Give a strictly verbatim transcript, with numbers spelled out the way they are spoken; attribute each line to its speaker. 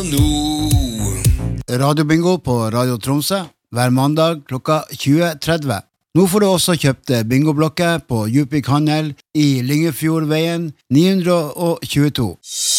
Speaker 1: nå.
Speaker 2: Radiobingo på Radio Tromsø hver mandag klokka tjue tretti. Nå får du også kjøpt bingoblokker på Djupvik Handel i Lyngefjordveien ni hundre tjueto.